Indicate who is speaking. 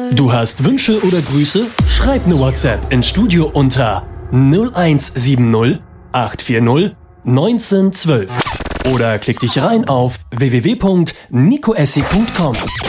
Speaker 1: Du hast Wünsche oder Grüße? Schreib eine WhatsApp ins Studio unter 0170 840 1912 oder klick dich rein auf www.nicoessi.com.